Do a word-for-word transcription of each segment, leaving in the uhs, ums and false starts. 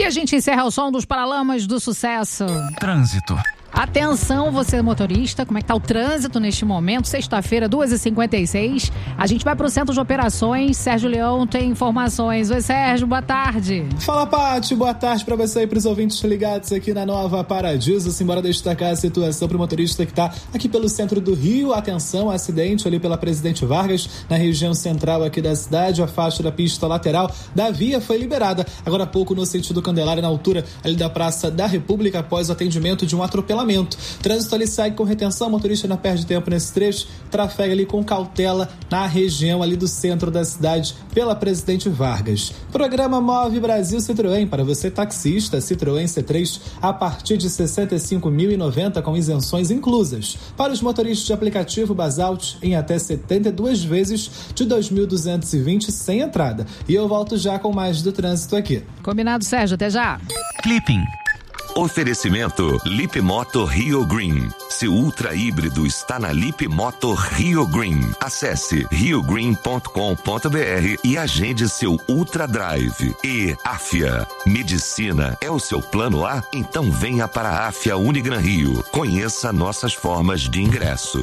a gente encerra o som dos Paralamas do Sucesso. Trânsito. Atenção, você motorista, como é que tá o trânsito neste momento? Sexta-feira, duas e cinquenta e seis. A gente vai pro centro de operações. Sérgio Leão tem informações. Oi, Sérgio, boa tarde. Fala, Pati, boa tarde pra você e pros ouvintes ligados aqui na Nova Paradiso. Simbora destacar a situação pro motorista que tá aqui pelo centro do Rio. Atenção, acidente ali pela Presidente Vargas, na região central aqui da cidade. A faixa da pista lateral da via foi liberada agora há pouco no sentido Candelária, na altura ali da Praça da República, após o atendimento de um atropelamento. Trânsito ali segue com retenção, motorista não perde tempo nesse trecho, trafega ali com cautela na região ali do centro da cidade pela Presidente Vargas. Programa Move Brasil Citroën, para você taxista, Citroën C três a partir de sessenta e cinco mil e noventa com isenções inclusas. Para os motoristas de aplicativo Basalt, em até setenta e duas vezes de dois mil duzentos e vinte sem entrada. E eu volto já com mais do trânsito aqui. Combinado, Sérgio, até já. Clipping. Oferecimento Lip Moto Rio Green. Seu ultra híbrido está na Lip Moto Rio Green. Acesse rio green ponto com ponto b r e agende seu Ultra Drive. E Afia. Medicina é o seu plano A? Então venha para a Afia Unigran Rio. Conheça nossas formas de ingresso.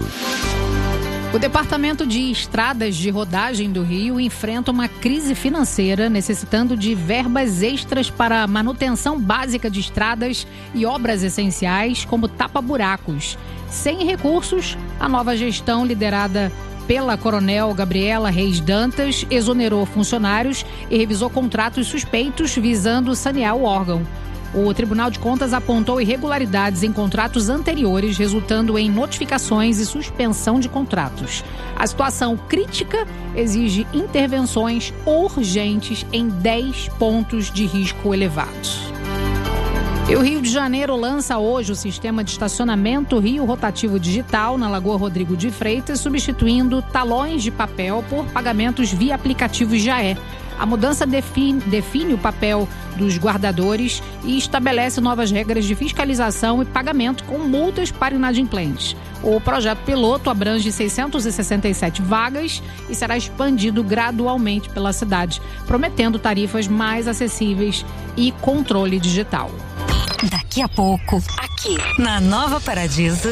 O Departamento de Estradas de Rodagem do Rio enfrenta uma crise financeira, necessitando de verbas extras para manutenção básica de estradas e obras essenciais, como tapa-buracos. Sem recursos, a nova gestão, liderada pela Coronel Gabriela Reis Dantas, exonerou funcionários e revisou contratos suspeitos visando sanear o órgão. O Tribunal de Contas apontou irregularidades em contratos anteriores, resultando em notificações e suspensão de contratos. A situação crítica exige intervenções urgentes em dez pontos de risco elevados. E o Rio de Janeiro lança hoje o sistema de estacionamento Rio Rotativo Digital na Lagoa Rodrigo de Freitas, substituindo talões de papel por pagamentos via aplicativo Jaé. A mudança define, define o papel dos guardadores e estabelece novas regras de fiscalização e pagamento com multas para inadimplentes. O projeto piloto abrange seiscentas e sessenta e sete vagas e será expandido gradualmente pela cidade, prometendo tarifas mais acessíveis e controle digital. Daqui a pouco, aqui na Nova Paradiso.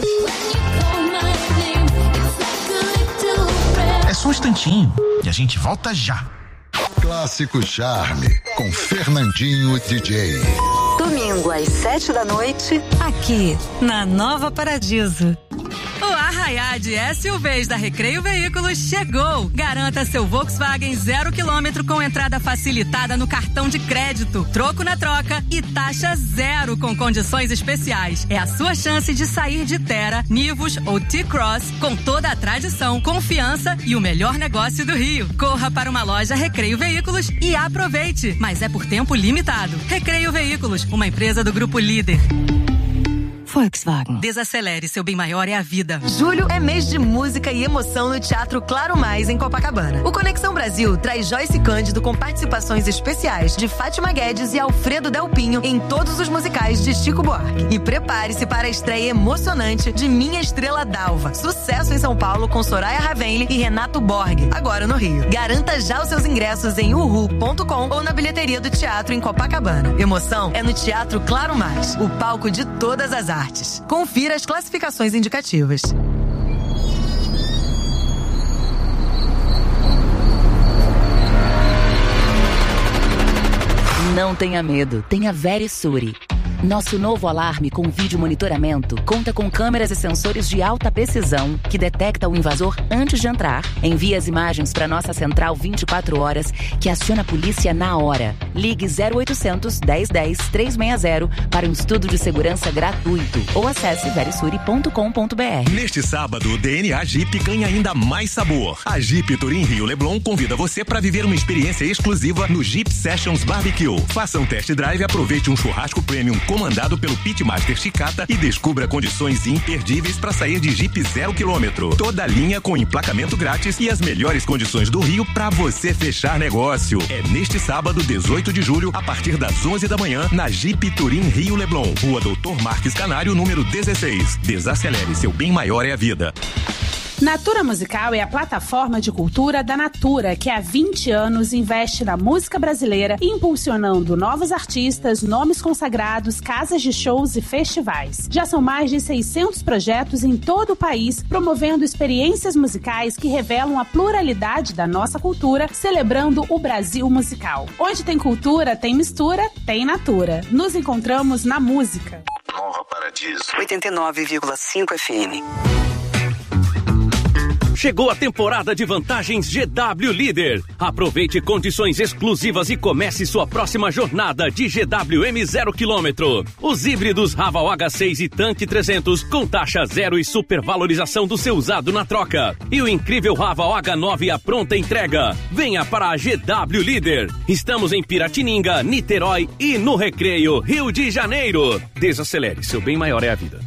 É só um instantinho e a gente volta já. Clássico Charme, com Fernandinho D J. Domingo às sete da noite, aqui na Nova Paradiso. O Arraiá de S U Vs da Recreio Veículos chegou! Garanta seu Volkswagen zero quilômetro com entrada facilitada no cartão de crédito, troco na troca e taxa zero com condições especiais. É a sua chance de sair de Terra, Nivus ou T-Cross com toda a tradição, confiança e o melhor negócio do Rio. Corra para uma loja Recreio Veículos e aproveite! Mas é por tempo limitado. Recreio Veículos, uma empresa do Grupo Líder. Volkswagen. Desacelere, seu bem maior é a vida. Julho é mês de música e emoção no Teatro Claro Mais, em Copacabana. O Conexão Brasil traz Joyce Cândido com participações especiais de Fátima Guedes e Alfredo Delpinho em todos os musicais de Chico Buarque. E prepare-se para a estreia emocionante de Minha Estrela Dalva. Sucesso em São Paulo com Soraya Ravenli e Renato Borg, agora no Rio. Garanta já os seus ingressos em uhu ponto com ou na bilheteria do teatro em Copacabana. Emoção é no Teatro Claro Mais, o palco de todas as artes. Confira as classificações indicativas. Não tenha medo, tenha Verisure. Nosso novo alarme com vídeo monitoramento conta com câmeras e sensores de alta precisão que detecta o invasor antes de entrar. Envia as imagens para nossa central vinte e quatro horas, que aciona a polícia na hora. Ligue zero oitocentos, dez dez, trezentos e sessenta para um estudo de segurança gratuito ou acesse verisure ponto com ponto b r. Neste sábado, o D N A Jeep ganha ainda mais sabor. A Jeep Touring Rio Leblon convida você para viver uma experiência exclusiva no Jeep Sessions Barbecue. Faça um test drive e aproveite um churrasco premium comandado pelo Pitmaster Chicata e descubra condições imperdíveis para sair de Jeep zero quilômetro. Toda a linha com emplacamento grátis e as melhores condições do Rio para você fechar negócio. É neste sábado, dezoito de julho, a partir das onze da manhã, na Jeep Touring Rio Leblon, Rua Doutor Marques Canário, número dezesseis. Desacelere, seu bem maior é a vida. Natura Musical é a plataforma de cultura da Natura, que há vinte anos investe na música brasileira, impulsionando novos artistas, nomes consagrados, casas de shows e festivais. Já são mais de seiscentos projetos em todo o país, promovendo experiências musicais que revelam a pluralidade da nossa cultura, celebrando o Brasil musical. Onde tem cultura, tem mistura, tem Natura. Nos encontramos na música. Nova Paradiso. oitenta e nove vírgula cinco F M. Chegou a temporada de vantagens G W Líder. Aproveite condições exclusivas e comece sua próxima jornada de G W M zero quilômetro. Os híbridos Raval H seis e Tanque trezentos com taxa zero e supervalorização do seu usado na troca. E o incrível Raval H nove à pronta entrega. Venha para a G W Líder. Estamos em Piratininga, Niterói e no Recreio, Rio de Janeiro. Desacelere, seu bem maior é a vida.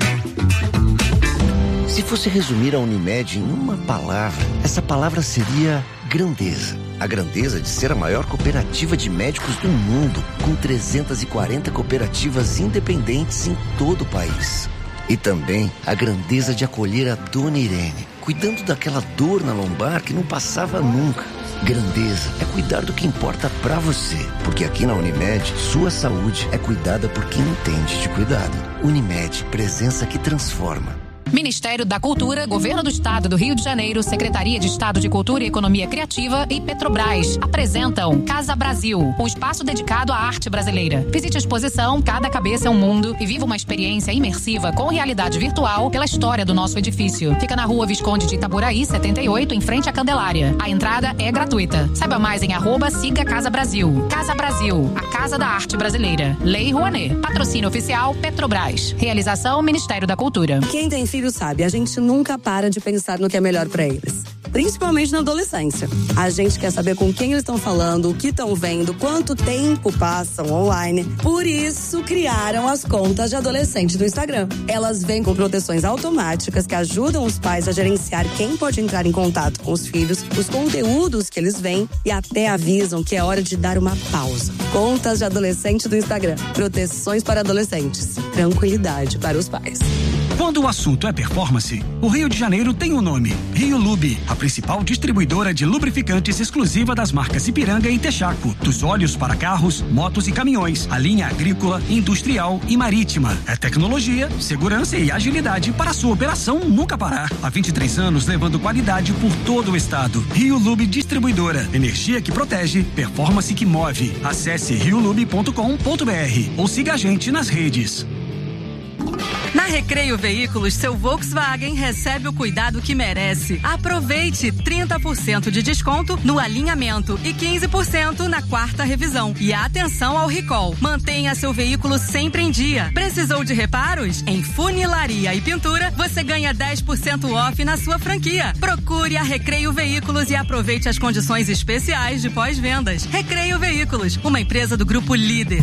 Se fosse resumir a Unimed em uma palavra, essa palavra seria grandeza. A grandeza de ser a maior cooperativa de médicos do mundo, com trezentas e quarenta cooperativas independentes em todo o país. E também a grandeza de acolher a Dona Irene, cuidando daquela dor na lombar que não passava nunca. Grandeza é cuidar do que importa pra você, porque aqui na Unimed, sua saúde é cuidada por quem entende de cuidado. Unimed, presença que transforma. Ministério da Cultura, Governo do Estado do Rio de Janeiro, Secretaria de Estado de Cultura e Economia Criativa e Petrobras apresentam Casa Brasil, um espaço dedicado à arte brasileira. Visite a exposição Cada Cabeça é um Mundo e viva uma experiência imersiva com realidade virtual pela história do nosso edifício. Fica na Rua Visconde de Itaboraí, setenta e oito, em frente à Candelária. A entrada é gratuita. Saiba mais em arroba siga Casa Brasil. Casa Brasil, a Casa da Arte Brasileira. Lei Rouanet. Patrocínio oficial Petrobras. Realização Ministério da Cultura. Quem tem filho sabe, a gente nunca para de pensar no que é melhor pra eles. Principalmente na adolescência. A gente quer saber com quem eles estão falando, o que estão vendo, quanto tempo passam online. Por isso, criaram as contas de adolescente do Instagram. Elas vêm com proteções automáticas que ajudam os pais a gerenciar quem pode entrar em contato com os filhos, os conteúdos que eles veem e até avisam que é hora de dar uma pausa. Contas de adolescente do Instagram. Proteções para adolescentes. Tranquilidade para os pais. Quando o assunto é performance, o Rio de Janeiro tem um nome: Rio Lube, a principal distribuidora de lubrificantes exclusiva das marcas Ipiranga e Texaco, dos óleos para carros, motos e caminhões, a linha agrícola, industrial e marítima. É tecnologia, segurança e agilidade para a sua operação nunca parar. Há vinte e três anos levando qualidade por todo o estado. Rio Lube Distribuidora, energia que protege, performance que move. Acesse rio lube ponto com ponto b r ou siga a gente nas redes. Na Recreio Veículos, seu Volkswagen recebe o cuidado que merece. Aproveite trinta por cento de desconto no alinhamento e quinze por cento na quarta revisão. E atenção ao recall. Mantenha seu veículo sempre em dia. Precisou de reparos? Em funilaria e pintura, você ganha dez por cento off na sua franquia. Procure a Recreio Veículos e aproveite as condições especiais de pós-vendas. Recreio Veículos, uma empresa do Grupo Líder.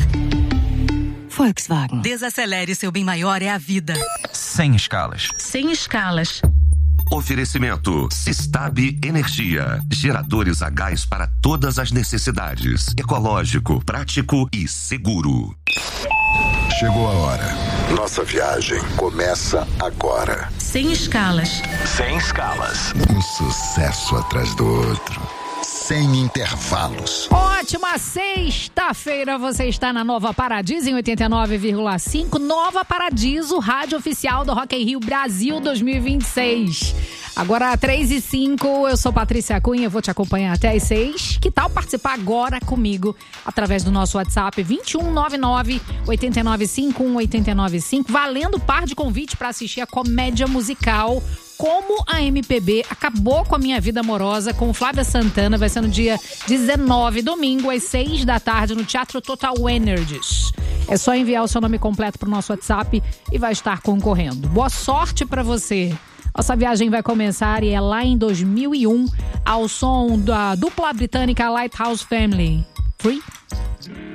Volkswagen. Desacelere, seu bem maior é a vida. Sem escalas. Sem escalas. Oferecimento Sistab Energia. Geradores a gás para todas as necessidades. Ecológico, prático e seguro. Chegou a hora. Nossa viagem começa agora. Sem escalas. Sem escalas. Um sucesso atrás do outro. Sem intervalos. Ótima sexta-feira, você está na Nova Paradiso em oitenta e nove vírgula cinco. Nova Paradiso, rádio oficial do Rock in Rio Brasil dois mil e vinte e seis. Agora, três e cinco, eu sou Patrícia Cunha, vou te acompanhar até as seis. Que tal participar agora comigo através do nosso WhatsApp vinte e um nove nove, oito nove cinco um, oito nove cinco, valendo par de convite para assistir a comédia musical Como a M P B Acabou com a Minha Vida Amorosa, com Flávia Santana. Vai ser no dia dezenove, domingo, às seis da tarde, no Teatro Total Energies. É só enviar o seu nome completo pro nosso WhatsApp e vai estar concorrendo. Boa sorte para você. Nossa viagem vai começar e é lá em dois mil e um, ao som da dupla britânica Lighthouse Family. Free?